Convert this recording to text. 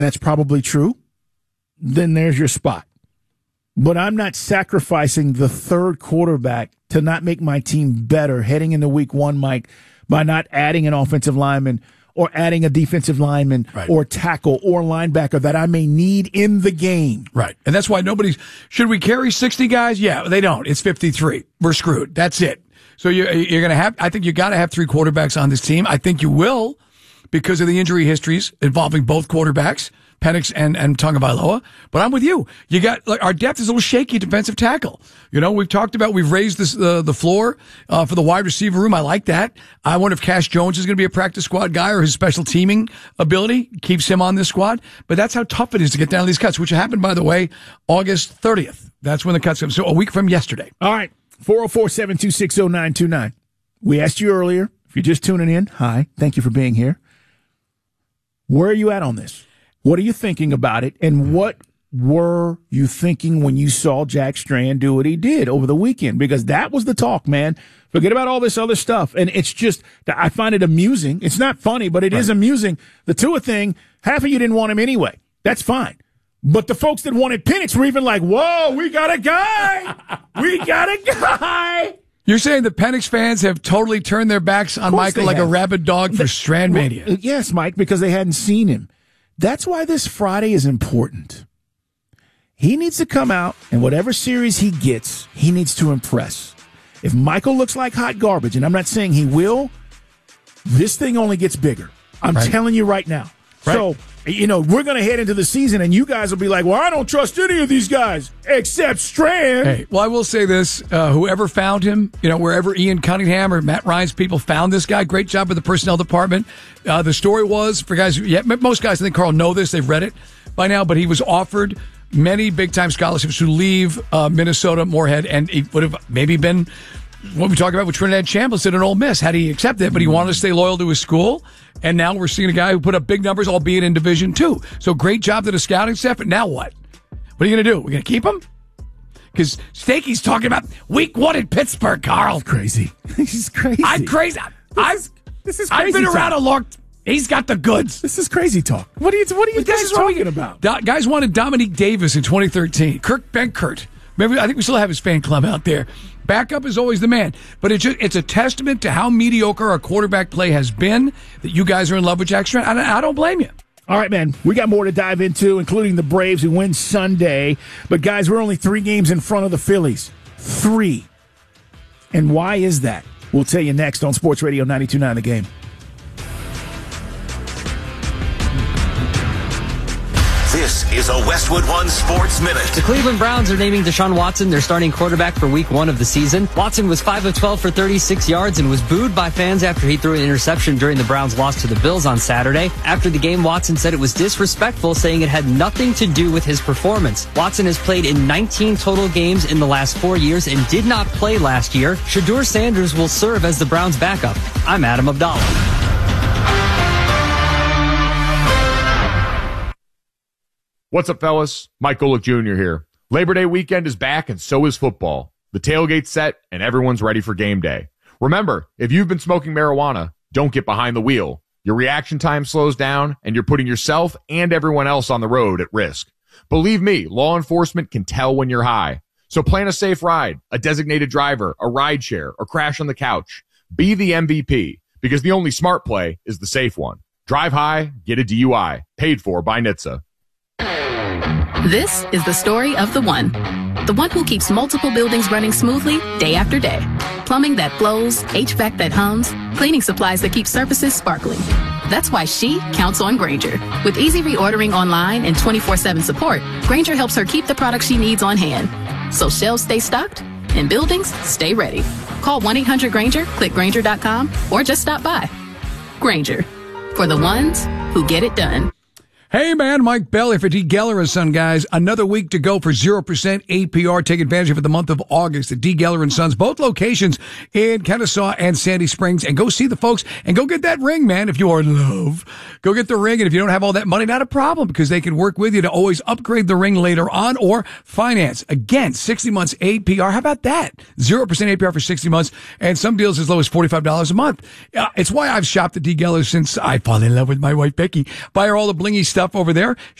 that's probably true, then there's your spot. But I'm not sacrificing the third quarterback to not make my team better heading into week one, Mike, by not adding an offensive lineman or adding a defensive lineman or tackle or linebacker that I may need in the game. Right. And that's why should we carry 60 guys? Yeah, they don't. It's 53. We're screwed. That's it. So you're going to have, I think you got to have 3 quarterbacks on this team. I think you will because of the injury histories involving both quarterbacks. Penix and Tagovailoa. But I'm with you. You got, like, our depth is a little shaky defensive tackle. You know, we've raised this, the floor, for the wide receiver room. I like that. I wonder if Cash Jones is going to be a practice squad guy or his special teaming ability keeps him on this squad. But that's how tough it is to get down to these cuts, which happened, by the way, August 30th. That's when the cuts come. So a week from yesterday. All right. 404-726-0929. We asked you earlier, if you're just tuning in, hi, thank you for being here. Where are you at on this? What are you thinking about it? And what were you thinking when you saw Jack Strand do what he did over the weekend? Because that was the talk, man. Forget about all this other stuff. And it's just, I find it amusing. It's not funny, but it is amusing. The Tua thing, half of you didn't want him anyway. That's fine. But the folks that wanted Penix were even like, whoa, we got a guy. We got a guy. You're saying the Penix fans have totally turned their backs on Michael like a rabid dog for Strand Mania. Well, yes, Mike, because they hadn't seen him. That's why this Friday is important. He needs to come out, and whatever series he gets, he needs to impress. If Michael looks like hot garbage, and I'm not saying he will, this thing only gets bigger. I'm telling you right now. Right. So, you know, we're going to head into the season, and you guys will be like, well, I don't trust any of these guys except Strand. Hey, well, I will say this. Whoever found him, you know, wherever Ian Cunningham or Matt Ryan's people found this guy, great job with the personnel department. The story was, for guys, most guys, I think, Carl, know this. They've read it by now, but he was offered many big-time scholarships to leave Minnesota, Moorhead, and he would have maybe been what we talked about with Trinidad Chambliss at an Ole Miss had he accepted it, but he wanted to stay loyal to his school. And now we're seeing a guy who put up big numbers, albeit in Division II. So great job to the scouting staff. But now what? What are you going to do? We're going to keep him? Because Stakey's talking about week 1 in Pittsburgh, Carl. He's crazy. He's crazy. I'm crazy. This is crazy. I've been around a long. He's got the goods. This is crazy talk. What are you guys talking about? Guys wanted Dominique Davis in 2013. Kurt Benkert. Remember, I think we still have his fan club out there. Backup is always the man. But it's a testament to how mediocre our quarterback play has been that you guys are in love with Jack Strand. I don't blame you. All right, man. We got more to dive into, including the Braves who win Sunday. But, guys, we're only 3 games in front of the Phillies. 3. And why is that? We'll tell you next on Sports Radio 92.9 The Game. This is a Westwood One Sports Minute. The Cleveland Browns are naming Deshaun Watson their starting quarterback for week 1 of the season. Watson was 5 of 12 for 36 yards and was booed by fans after he threw an interception during the Browns' loss to the Bills on Saturday. After the game, Watson said it was disrespectful, saying it had nothing to do with his performance. Watson has played in 19 total games in the last 4 years and did not play last year. Shedeur Sanders will serve as the Browns' backup. I'm Adam Abdallah. What's up, fellas? Mike Golick Jr. here. Labor Day weekend is back, and so is football. The tailgate's set, and everyone's ready for game day. Remember, if you've been smoking marijuana, don't get behind the wheel. Your reaction time slows down, and you're putting yourself and everyone else on the road at risk. Believe me, law enforcement can tell when you're high. So plan a safe ride, a designated driver, a ride share, or crash on the couch. Be the MVP, because the only smart play is the safe one. Drive high, get a DUI. Paid for by NHTSA. This is the story of the one who keeps multiple buildings running smoothly day after day. Plumbing that flows, HVAC that hums, cleaning supplies that keep surfaces sparkling. That's why she counts on Grainger. With easy reordering online and 24/7 support, Grainger helps her keep the products she needs on hand. So shelves stay stocked and buildings stay ready. Call 1-800-GRAINGER, click Grainger.com, or just stop by. Grainger, for the ones who get it done. Hey, man, Mike Bell here for D. Geller & Son, guys. Another week to go for 0% APR. Take advantage of it the month of August at D. Geller & Sons, both locations in Kennesaw and Sandy Springs. And go see the folks and go get that ring, man, if you are in love. Go get the ring, and if you don't have all that money, not a problem, because they can work with you to always upgrade the ring later on or finance. Again, 60 months APR. How about that? 0% APR for 60 months, and some deals as low as $45 a month. It's why I've shopped at D. Geller since I fell in love with my wife, Becky. Buy her all the blingy stuff stuff over there.